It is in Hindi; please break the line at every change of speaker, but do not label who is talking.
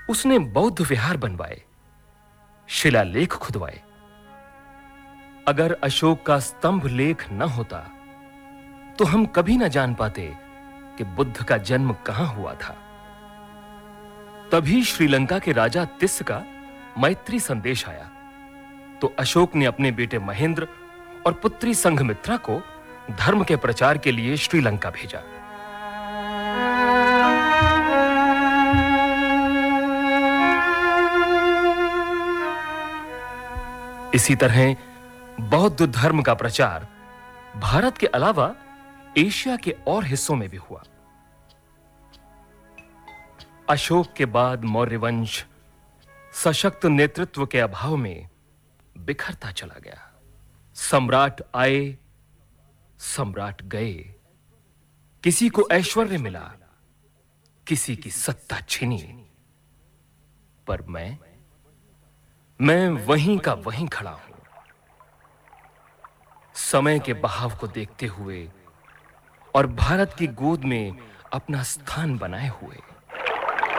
उसने बौद्ध विहार बनवाए, शिलालेख खुदवाए। अगर अशोक का स्तंभ लेख न होता तो हम कभी न जान पाते कि बुद्ध का जन्म कहां हुआ था। तभी श्रीलंका के राजा तिस्स का मैत्री संदेश आया तो अशोक ने अपने बेटे महेंद्र और पुत्री संघमित्रा को धर्म के प्रचार के लिए श्रीलंका भेजा। इसी तरह बौद्ध धर्म का प्रचार भारत के अलावा एशिया के और हिस्सों में भी हुआ। अशोक के बाद मौर्य वंश सशक्त नेतृत्व के अभाव में बिखरता चला गया। सम्राट आए, सम्राट गए। किसी को ऐश्वर्य मिला, किसी की सत्ता छिनी, पर मैं वहीं का वहीं खड़ा हूं, समय के बहाव को देखते हुए और भारत की गोद में अपना स्थान बनाए हुए।